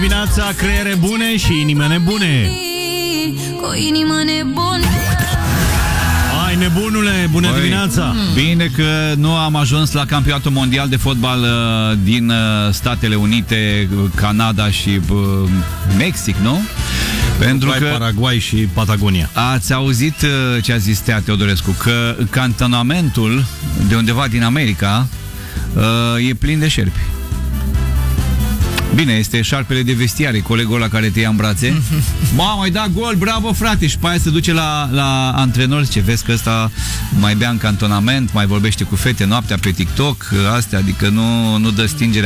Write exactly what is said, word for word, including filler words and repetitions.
Dimineața, creiere bune și inime nebune. Cu inimă nebună. Hai, nebunule, bună Băi, dimineața. Bine că nu am ajuns la campionatul mondial de fotbal uh, din uh, Statele Unite, Canada și uh, Mexic, nu? Pentru că Paraguay și Patagonia. Ați auzit uh, ce a zis Tea Teodorescu, că cantonamentul de undeva din America uh, e plin de șerpi. Bine, este șarpele de vestiare, colegul ăla care te ia în brațe. Mamă, ai dat gol, bravo frate. Și pe aia se duce la, la antrenor. Ce vezi că ăsta mai bea în cantonament, mai vorbește cu fete noaptea pe TikTok, astea, adică nu, nu dă stingere.